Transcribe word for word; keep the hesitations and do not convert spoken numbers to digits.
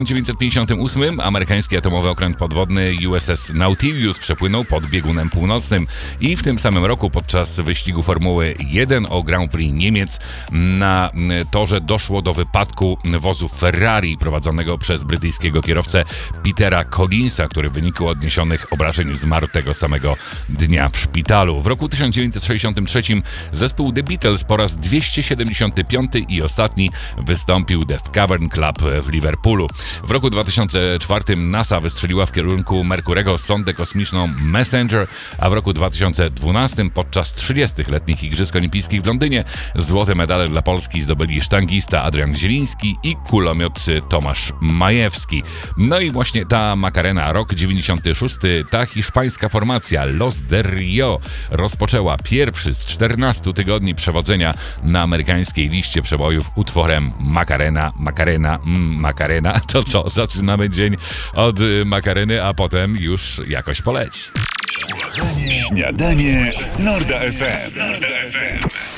W tysiąc dziewięćset pięćdziesiątym ósmym amerykański atomowy okręt podwodny U S S Nautilus przepłynął pod biegunem północnym i w tym samym roku podczas wyścigu Formuły jeden o Grand Prix Niemiec na torze doszło do wypadku wozu Ferrari prowadzonego przez brytyjskiego kierowcę Petera Collinsa, który w wyniku odniesionych obrażeń zmarł tego samego dnia w szpitalu. W roku tysiąc dziewięćset sześćdziesiątym trzecim zespół The Beatles po raz dwieście siedemdziesiąty piąty i ostatni wystąpił The Cavern Club w Liverpoolu. W roku dwa tysiące czwartym NASA wystrzeliła w kierunku Merkurego sondę kosmiczną Messenger, a w roku dwa tysiące dwunastym podczas trzydziestych letnich Igrzysk Olimpijskich w Londynie złote medale dla Polski zdobyli sztangista Adrian Zieliński i kulomiot Tomasz Majewski. No i właśnie ta Macarena, rok dziewięćdziesiąty szósty, ta hiszpańska formacja Los de Rio rozpoczęła pierwszy z czternastu tygodni przewodzenia na amerykańskiej liście przebojów utworem Macarena, Macarena, mm, Macarena. To co, zaczynamy dzień od Macareny, a potem już jakoś poleci. Śniadanie z Norda F M.